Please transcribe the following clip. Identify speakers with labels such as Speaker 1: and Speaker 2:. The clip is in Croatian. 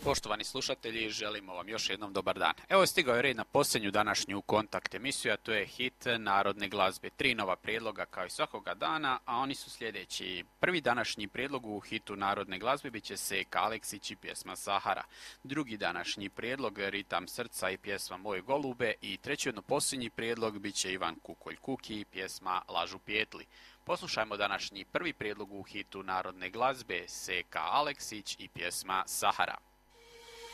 Speaker 1: Poštovani slušatelji, želimo vam još jednom dobar dan. Evo stigao je red na posljednju današnju kontakt emisiju, a to je hit narodne glazbe. 3 nova prijedloga kao i svakoga dana, a oni su sljedeći. Prvi današnji prijedlog u hitu narodne glazbe bit će Seka Aleksić i pjesma Sahara. Drugi današnji prijedlog Ritam srca i pjesma Moje golube. I treći posljednji prijedlog bit će Ivan Kukolj Kuki i pjesma Lažu pjetli. Poslušajmo današnji prvi prijedlog u hitu narodne glazbe Seka Aleksić i pjesma Sahara.